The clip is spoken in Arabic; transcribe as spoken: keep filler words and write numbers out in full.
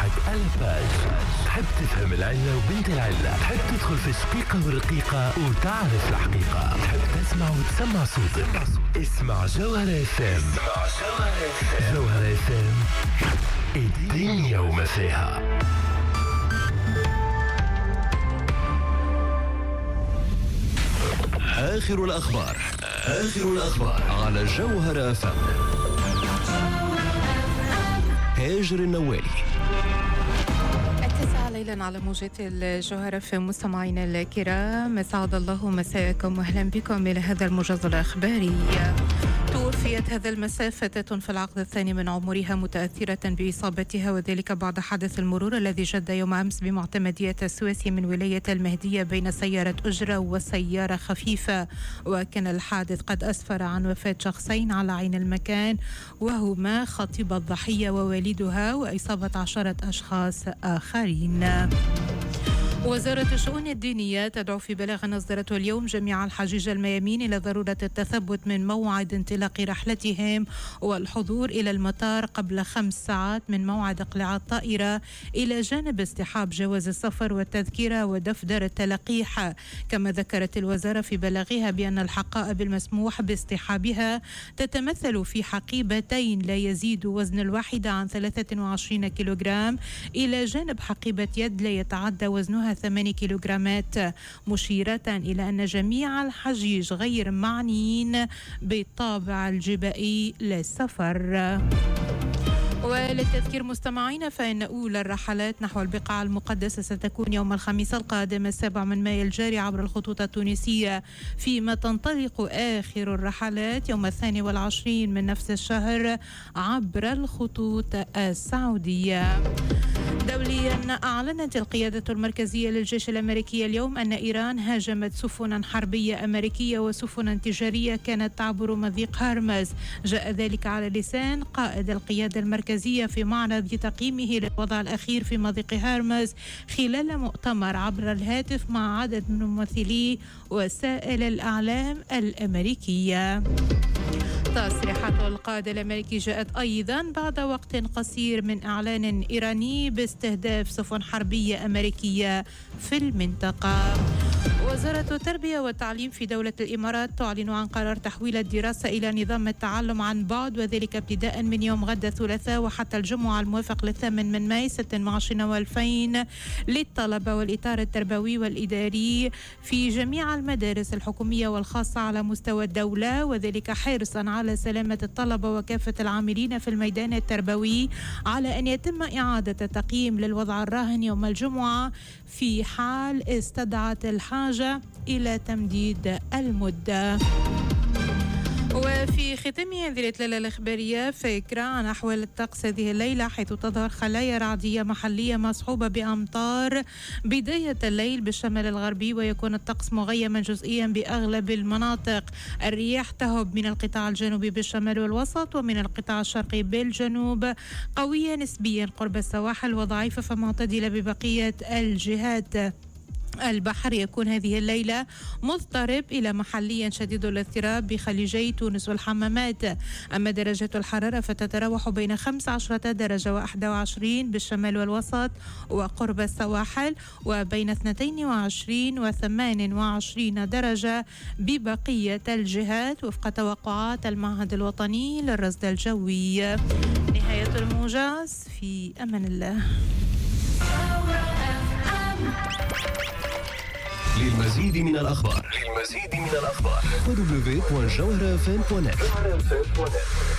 صباحك ألفاج. تحب تفهم العلة وبنت العلة، تحب تدخل في شقيقة والرقيقة وتعرف الحقيقة، تحب تسمع وتسمع صوتك. اسمع جوهرة اف ام. جوهرة اف ام، الدنيا وما فيها. آخر الأخبار آخر الأخبار على جوهرة اف ام. هاجر النوالي. التاسعة ليلا على موجات الجوهرة في مستمعينا الكرام، أسعد الله مساءكم وأهلا بكم إلى هذا الموجز الأخباري. توفيت هذا المساء فتاة في العقد الثاني من عمرها متأثرة بإصابتها، وذلك بعد حادث المرور الذي جد يوم أمس بمعتمدية السويسي من ولاية المهدية بين سيارة أجرة وسيارة خفيفة، وكان الحادث قد أسفر عن وفاة شخصين على عين المكان وهما خطيب الضحية ووالدها، وإصابة عشرة أشخاص آخرين. وزارة الشؤون الدينية تدعو في بلاغ أصدرته اليوم جميع الحجيج الميامين إلى ضرورة التثبت من موعد انطلاق رحلتهم والحضور إلى المطار قبل خمس ساعات من موعد اقلاع الطائرة، إلى جانب اصطحاب جواز السفر والتذكرة ودفتر التلقيح. كما ذكرت الوزارة في بلاغها بأن الحقائب المسموح باصطحابها تتمثل في حقيبتين لا يزيد وزن الواحدة عن ثلاثة وعشرين كيلوغرام، إلى جانب حقيبة يد لا يتعدى وزنها ثمانية كيلوغرامات، مشيرة إلى أن جميع الحجيج غير معنيين بالطابع الجبائي للسفر. وللتذكير مستمعين، فإن أولى الرحلات نحو البقاع المقدسة ستكون يوم الخميس القادم السابع من مايو الجاري عبر الخطوط التونسية، فيما تنطلق آخر الرحلات يوم الثاني والعشرين من نفس الشهر عبر الخطوط السعودية. دوليا، أعلنت القيادة المركزية للجيش الأمريكي اليوم أن إيران هاجمت سفنا حربية أمريكية وسفنا تجارية كانت تعبر مضيق هرمز. جاء ذلك على لسان قائد القيادة المركزية في معرض تقييمه للوضع الأخير في مضيق هرمز خلال مؤتمر عبر الهاتف مع عدد من ممثلي وسائل الإعلام الأمريكية. تصريحات القائد الأمريكي جاءت أيضا بعد وقت قصير من إعلان إيراني باستهداف سفن حربية أمريكية في المنطقة. وزارة التربية والتعليم في دولة الإمارات تعلن عن قرار تحويل الدراسة إلى نظام التعلم عن بعد، وذلك ابتداء من يوم غد الثلاثاء وحتى الجمعة الموافق للثامن من ماي ستة وعشرين والفين للطلبة والإطار التربوي والإداري في جميع المدارس الحكومية والخاصة على مستوى الدولة، وذلك حرصا على سلامة الطلبة وكافة العاملين في الميدان التربوي، على أن يتم إعادة التقييم للوضع الراهن يوم الجمعة في حال استدعت الحاجة إلى تمديد المدة. وفي ختام هذه الليلة الإخبارية فكرة عن أحوال الطقس هذه الليلة، حيث تظهر خلايا رعدية محلية مصحوبة بأمطار بداية الليل بالشمال الغربي، ويكون الطقس مغيما جزئيا بأغلب المناطق. الرياح تهب من القطاع الجنوبي بالشمال والوسط ومن القطاع الشرقي بالجنوب، قوية نسبيا قرب السواحل وضعيفة فمعتدلة ببقية الجهات. البحر يكون هذه الليلة مضطرب إلى محليا شديد الاضطراب بخليجي تونس والحمامات. أما درجات الحرارة فتتراوح بين خمسة عشر درجة وواحد وعشرين بالشمال والوسط وقرب السواحل، وبين اثنين وعشرين وثمان وعشرين درجة ببقية الجهات وفق توقعات المعهد الوطني للرصد الجوي. نهاية الموجز، في أمان الله. للمزيد من الأخبار للمزيد من الأخبار دبليو دبليو دوت جوهرة اف ام دوت نت.